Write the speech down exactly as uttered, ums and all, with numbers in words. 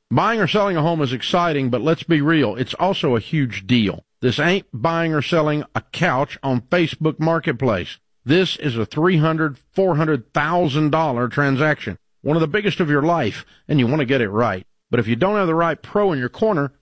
Buying or selling a home is exciting, but let's be real, it's also a huge deal. This ain't buying or selling a couch on Facebook Marketplace. This is a three hundred thousand dollars, four hundred thousand dollars transaction, one of the biggest of your life, and you want to get it right. But if you don't have the right pro in your corner,